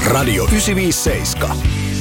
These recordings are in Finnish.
Radio 957.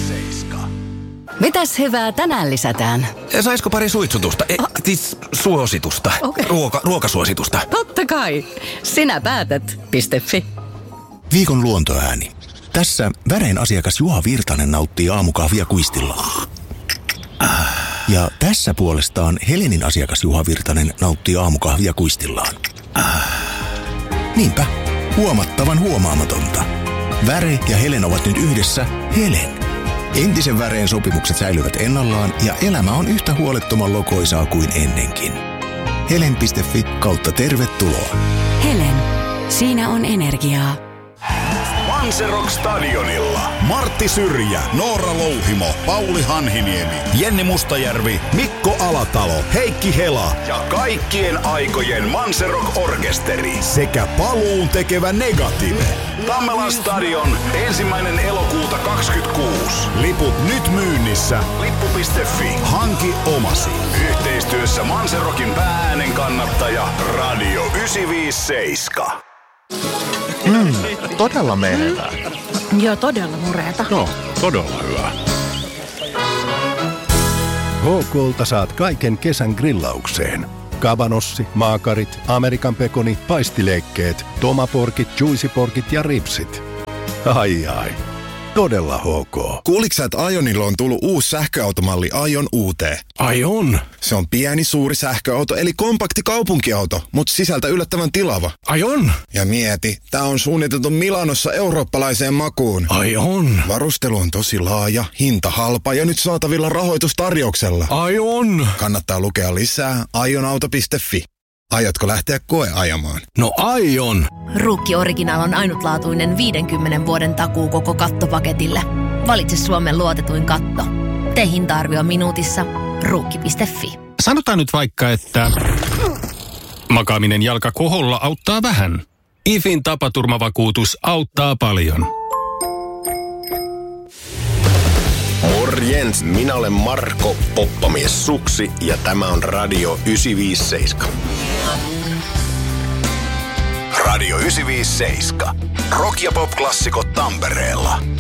Mitäs hyvää tänään lisätään? Saisiko pari suitsutusta? Siis suositusta. Okay. Ruokasuositusta. Totta kai. Sinä päätät. .fi. Viikon luontoääni. Tässä Väreen asiakas Juha Virtanen nauttii aamukahvia kuistillaan. Ja tässä puolestaan Helenin asiakas Juha Virtanen nauttii aamukahvia kuistillaan. Niinpä, huomattavan huomaamatonta. Väre ja Helen ovat nyt yhdessä Helen. Entisen Väreen sopimukset säilyvät ennallaan ja elämä on yhtä huolettoman lokoisaa kuin ennenkin. Helen.fi/tervetuloa. Helen. Siinä on energiaa. Manserock Stadionilla Martti Syrjä, Noora Louhimo, Pauli Hanhiniemi, Jenni Mustajärvi, Mikko Alatalo, Heikki Hela ja kaikkien aikojen Manserock-orkesteri sekä paluun tekevä Negative. Tammelan stadion 1. elokuuta 2026. Liput nyt myynnissä. Lippu.fi. Hanki omasi. Yhteistyössä Manserockin pää-äänen kannattaja Radio 957. Todella menevää. Joo, todella mureeta. No, todella hyvä. HK:lta saat kaiken kesän grillaukseen. Kabanossi, maakarit, Amerikan pekoni, paistileikkeet, tomaporkit, juicyporkit ja ripsit. Ai. Todella HK. Kuuliksä, että Ajonilla on tullut uusi sähköautomalli Aion UT? Ai on? Se on pieni, suuri sähköauto, eli kompakti kaupunkiauto, mutta sisältä yllättävän tilava. Ai on? Ja mieti, tää on suunniteltu Milanossa eurooppalaiseen makuun. Ai on? Varustelu on tosi laaja, hinta halpa ja nyt saatavilla rahoitustarjouksella. Ai on? Kannattaa lukea lisää aionauto.fi. Aiotko lähteä koeajamaan? No aion! Ruukki Original on ainutlaatuinen 50 vuoden takuu koko kattopaketille. Valitse Suomen luotetuin katto. Tee hinta-arvio minuutissa. Ruukki.fi. Sanotaan nyt vaikka, että makaaminen jalka koholla auttaa vähän. IFin tapaturmavakuutus auttaa paljon. Morjens, minä olen Marko Poppamies Suksi ja tämä on Radio 957. Radio 957. Rock- ja pop-klassikot Tampereella.